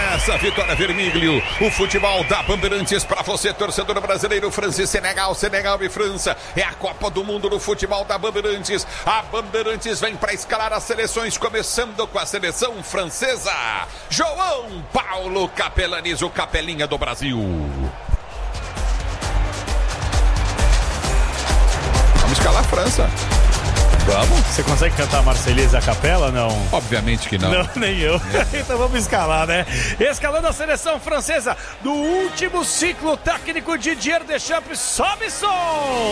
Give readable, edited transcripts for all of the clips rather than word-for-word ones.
nessa, Vitória Vermelho. O futebol da Bandeirantes para você, torcedor brasileiro. França e Senegal, Senegal e França. É a Copa do Mundo no futebol da Bandeirantes. A Bandeirantes vem para escalar as seleções, começando com a seleção francesa. João Paulo Capelanes, o Capelinha do Brasil. Vamos escalar a França. Vamos. Você consegue cantar Marselhesa a capela, não? Obviamente que não. Não, nem eu. Então vamos escalar, né? Escalando a seleção francesa do último ciclo técnico de Didier Deschamps. Sobe som!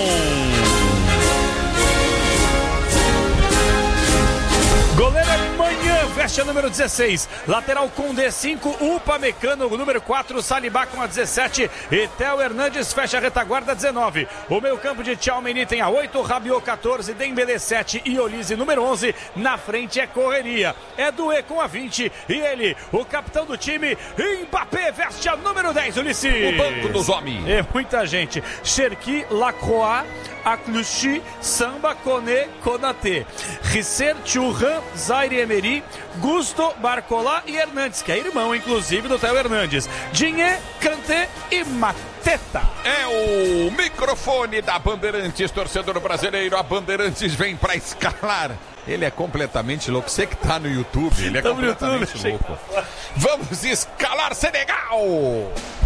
Goleiro Manhã, veste a número 16. Lateral Condé 5, Upamecano, número 4, Salibá com a 17. E Theo Hernandes fecha a retaguarda 19. O meio campo de Tchouaméni tem a 8, Rabiot 14, Dembélé 7 e Olise número 11. Na frente é correria. É Doué com a 20. E ele, o capitão do time, Mbappé, veste a número 10, Ulisses. O banco dos homens. É muita gente. Cherki, Lacroix, Akluchi, Samba, Koné, Konaté. Risser, Thuram, Zaire Emery, Gusto, Barcola e Hernandes, que é irmão, inclusive, do Theo Hernandes. Dinhe, Kanté e Mateta. É o microfone da Bandeirantes, torcedor brasileiro. A Bandeirantes vem para escalar. Ele é completamente louco. Você que tá no YouTube, ele é completamente louco. Vamos escalar Senegal!